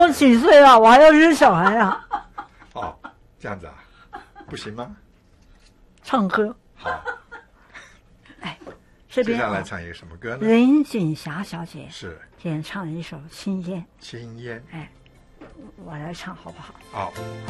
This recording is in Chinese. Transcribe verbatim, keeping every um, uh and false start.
我几岁了，我还要生小孩啊？ 哦，这样子啊，不行吗？ 唱歌。 好， 哎，这边接下来唱一个什么歌呢？ 林锦霞小姐是演唱一首《青烟》。 青烟。 哎，我来唱好不好？ 好。 好。